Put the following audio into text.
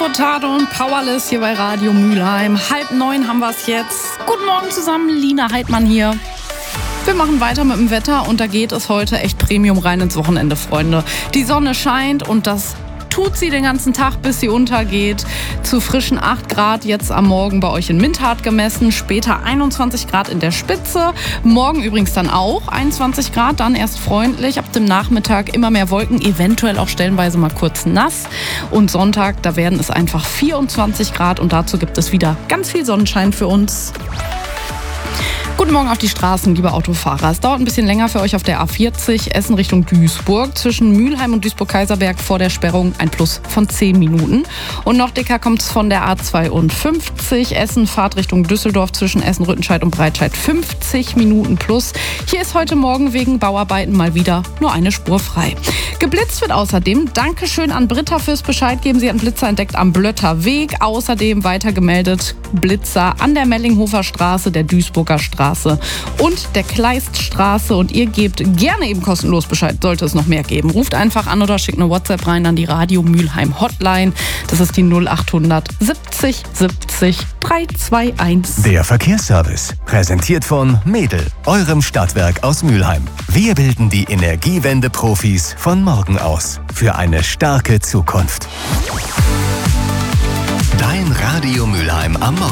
Furtado und Powerless hier bei Radio Mülheim. 8:30 haben wir es jetzt. Guten Morgen zusammen, Lina Heidmann hier. Wir machen weiter mit dem Wetter und da geht es heute echt Premium rein ins Wochenende, Freunde. Die Sonne scheint und das tut sie den ganzen Tag, bis sie untergeht. Zu frischen 8 Grad jetzt am Morgen bei euch in Minthart gemessen. Später 21 Grad in der Spitze. Morgen übrigens dann auch 21 Grad, dann erst freundlich. Ab dem Nachmittag immer mehr Wolken, eventuell auch stellenweise mal kurz nass. Und Sonntag, da werden es einfach 24 Grad und dazu gibt es wieder ganz viel Sonnenschein für uns. Guten Morgen auf die Straßen, liebe Autofahrer. Es dauert ein bisschen länger für euch auf der A40 Essen Richtung Duisburg. Zwischen Mülheim und Duisburg-Kaiserberg vor der Sperrung ein Plus von 10 Minuten. Und noch dicker kommt es von der A52 Essen Fahrt Richtung Düsseldorf zwischen Essen-Rüttenscheid und Breitscheid 50 Minuten plus. Hier ist heute Morgen wegen Bauarbeiten mal wieder nur eine Spur frei. Geblitzt wird außerdem. Dankeschön an Britta fürs Bescheid geben. Sie hat einen Blitzer entdeckt am Blötter Weg. Außerdem weitergemeldet Blitzer an der Mellinghofer Straße, der Duisburger Straße und der Kleiststraße. Und ihr gebt gerne eben kostenlos Bescheid, sollte es noch mehr geben. Ruft einfach an oder schickt eine WhatsApp rein an die Radio Mülheim Hotline. Das ist die 0800 70 70 321. Der Verkehrsservice, präsentiert von Medel, eurem Stadtwerk aus Mülheim. Wir bilden die Energiewende-Profis von morgen aus für eine starke Zukunft. Dein Radio Mülheim am Morgen.